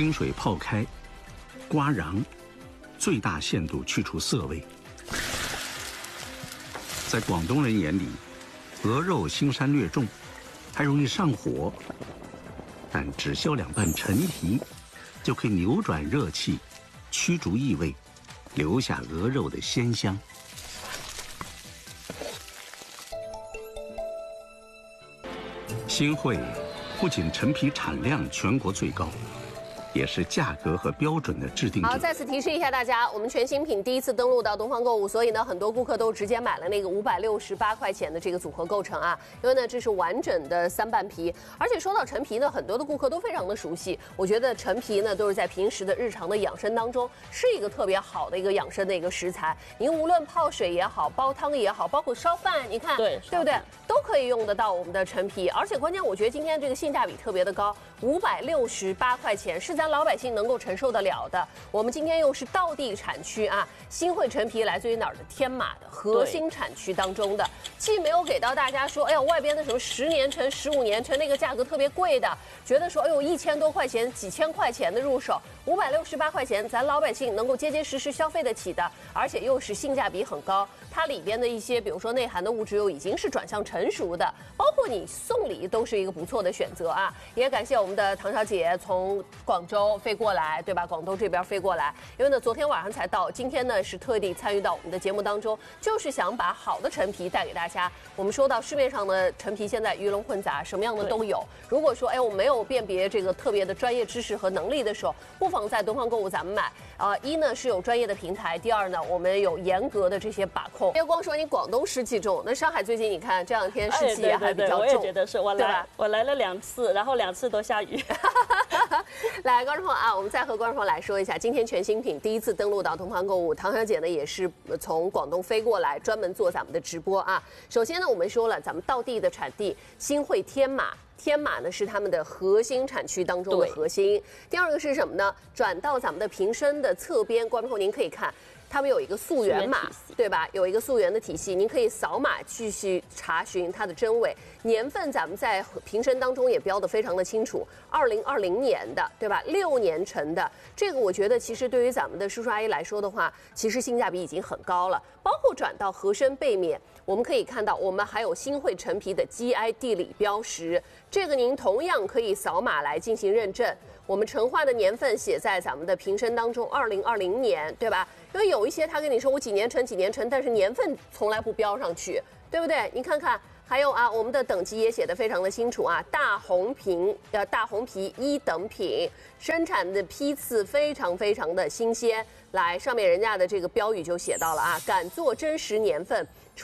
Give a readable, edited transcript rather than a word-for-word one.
清水泡开，刮瓤，最大限度去除涩味。在广东人眼里，鹅肉腥膻略重，还容易上火，但只削2瓣陈皮，就可以扭转热气，驱逐异味，留下鹅肉的鲜香。新会不仅陈皮产量全国最高，也是价格和标准的制定者。 好，再次提示一下大家，我们全新品第一次登陆到东方购物，所以呢，很多顾客都直接买了那个568块钱的这个组合构成啊，因为呢，这是完整的3瓣皮，而且说到陈皮呢，很多的顾客都非常的熟悉。我觉得陈皮呢，都是在平时的日常的养生当中，是一个特别好的一个养生的一个食材。您无论泡水也好，煲汤也好，包括烧饭，你看，对不对？都可以用得到我们的陈皮，而且关键我觉得今天这个性价比特别的高，568块钱是咱老百姓能够承受得了的。我们今天又是道地产区啊，新会陈皮来自于哪儿的？天马的核心产区当中的，既没有给到大家说，哎呀，外边的什么10年陈、15年陈那个价格特别贵的，觉得说，哎呦，1000多块钱、几千块钱的入手，568块钱，咱老百姓能够结结实实消费得起的，而且又是性价比很高。它里边的一些，比如说内含的物质又已经是转向成熟的，包括你送礼都是一个不错的选择啊。也感谢我们的唐小姐从广州飞过来，对吧？广东这边飞过来，因为呢昨天晚上才到，今天呢是特地参与到我们的节目当中，就是想把好的陈皮带给大家。我们说到市面上的陈皮现在鱼龙混杂，什么样的都有。如果说我没有辨别这个特别的专业知识和能力的时候，不妨在东方购物咱们买。一呢是有专业的平台，第二呢我们有严格的这些把控。别光说你广东湿气重，那上海最近你看这2天湿气也还比较重。 我也觉得是，我来了2次，然后2次都下雨。 来，观众朋友啊，我们再和观众朋友来说一下，今天全新品第一次登陆到东方购物，唐小姐呢也是从广东飞过来，专门做咱们的直播啊。首先呢，我们说了咱们道地的产地新会天马。天马呢是他们的核心产区当中的核心。第二个是什么呢？转到咱们的瓶身的侧边，观众朋友您可以看，他们有一个溯源码，对吧？有一个溯源的体系，您可以扫码继续查询它的真伪。年份咱们在瓶身当中也标得非常的清楚，2020年的，对吧？6年陈的，这个我觉得其实对于咱们的叔叔阿姨来说的话，其实性价比已经很高了。包括转到盒身背面，我们可以看到我们还有新会陈皮的 GI 地理标识，这个您同样可以扫码来进行认证。我们陈化的年份写在咱们的瓶身当中，2020年，对吧？因为有一些他跟你说我几年陈，但是年份从来不标上去，对不对？你看看。还有啊，我们的等级也写得非常的清楚啊，大红皮1等品，生产的批次非常的新鲜。来，上面人家的这个标语就写到了啊，敢做真实年份。